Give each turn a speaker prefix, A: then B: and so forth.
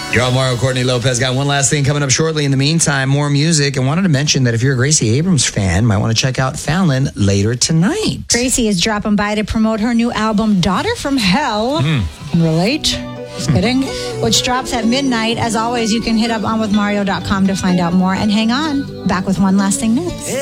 A: You're on Mario Courtney Lopez. Got one last thing coming up shortly. In the meantime, more music. And wanted to mention that if you're a Gracie Abrams fan, might want to check out Fallon later tonight.
B: Gracie is dropping by to promote her new album, Daughter from Hell. Relate? Just kidding. Which drops at midnight. As always, you can hit up onwithmario.com to find out more. And hang on. Back with one last thing next.